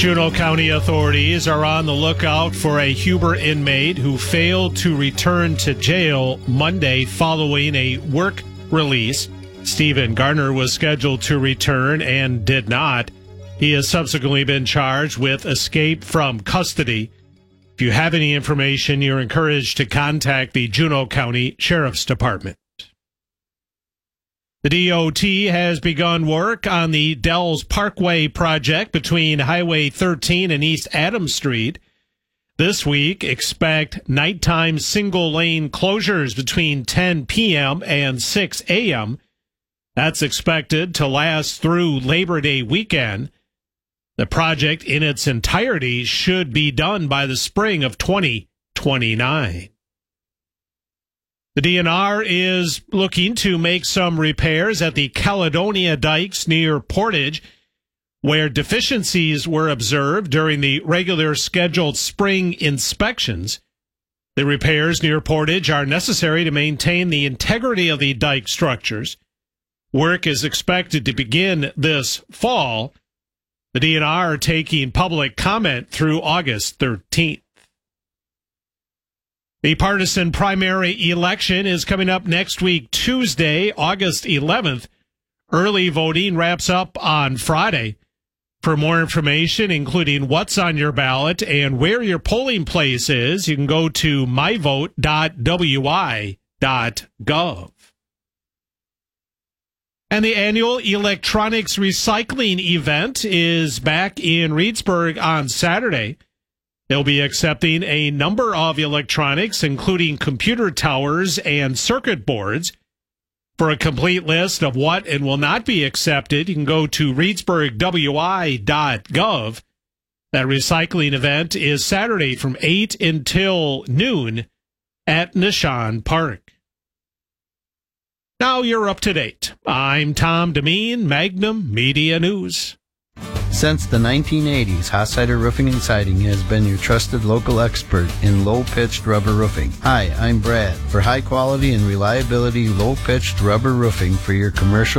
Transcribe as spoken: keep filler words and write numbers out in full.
Juneau County authorities are on the lookout for a Huber inmate who failed to return to jail Monday following a work release. Stephen Garner was scheduled to return and did not. He has subsequently been charged with escape from custody. If you have any information, you're encouraged to contact the Juneau County Sheriff's Department. The D O T has begun work on the Dells Parkway project between Highway thirteen and East Adams Street. This week, expect nighttime single-lane closures between ten p.m. and six a.m. That's expected to last through Labor Day weekend. The project in its entirety should be done by the spring of twenty twenty-nine. The D N R is looking to make some repairs at the Caledonia dikes near Portage, where deficiencies were observed during the regular scheduled spring inspections. The repairs near Portage are necessary to maintain the integrity of the dike structures. Work is expected to begin this fall. The D N R are taking public comment through August thirteenth. The partisan primary election is coming up next week, Tuesday, August eleventh. Early voting wraps up on Friday. For more information, including what's on your ballot and where your polling place is, you can go to my vote dot w i dot gov. And the annual electronics recycling event is back in Reedsburg on Saturday. They'll be accepting a number of electronics, including computer towers and circuit boards. For a complete list of what and will not be accepted, you can go to reedsburg w i dot gov. That recycling event is Saturday from eight until noon at Nishan Park. Now you're up to date. I'm Tom Demeen, Magnum Media News. Since the nineteen eighties, Hossider Roofing and Siding has been your trusted local expert in low-pitched rubber roofing. Hi, I'm Brad. For high quality and reliability low-pitched rubber roofing for your commercial